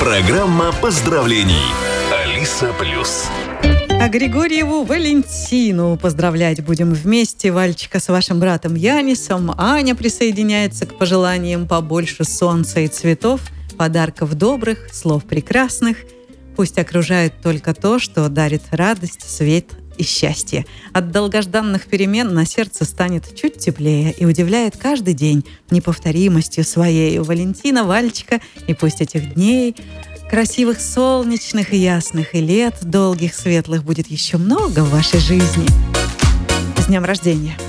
Программа поздравлений. Алиса Плюс. А Григорьеву Валентину поздравлять будем вместе. Вальчика с вашим братом Янисом. Аня присоединяется к пожеланиям побольше солнца и цветов, подарков добрых, слов прекрасных. Пусть окружает только то, что дарит радость, свет и счастье. От долгожданных перемен на сердце станет чуть теплее и удивляет каждый день неповторимостью своей. У Валентина, Вальчика, и пусть этих дней красивых, солнечных и ясных, и лет долгих, светлых будет еще много в вашей жизни. С днем рождения!